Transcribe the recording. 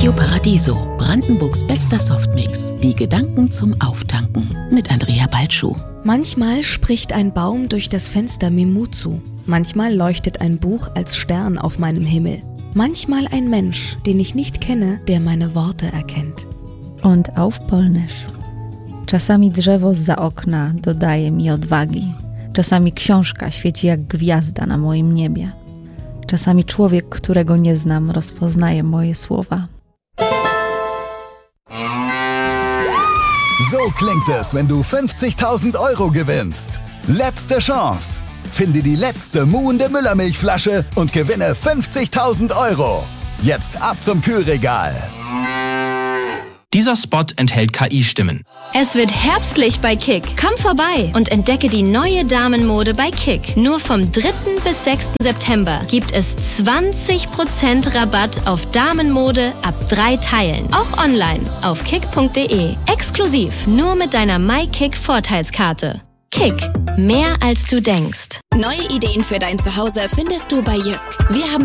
Radio Paradiso, Brandenburgs bester Softmix. Die Gedanken zum Auftanken mit Andrea Balschuh. Manchmal spricht ein Baum durch das Fenster mir Mut zu. Manchmal leuchtet ein Buch als Stern auf meinem Himmel. Manchmal ein Mensch, den ich nicht kenne, der meine Worte erkennt. Und auf Polnisch. Czasami drzewo zza okna dodaje mi odwagi. Czasami książka świeci jak gwiazda na moim niebie. Czasami człowiek, którego nie znam, rozpoznaje moje słowa. So klingt es, wenn du 50.000 Euro gewinnst. Letzte Chance. Finde die letzte muhende Müllermilchflasche und gewinne 50.000 Euro. Jetzt ab zum Kühlregal. Dieser Spot enthält KI-Stimmen. Es wird herbstlich bei Kick. Komm vorbei und entdecke die neue Damenmode bei Kick. Nur vom 3. bis 6. September gibt es 20% Rabatt auf Damenmode ab 3 Teilen. Auch online auf kick.de. Exklusiv nur mit deiner MyKick-Vorteilskarte. Kick. Mehr als du denkst. Neue Ideen für dein Zuhause findest du bei Jysk. Wir haben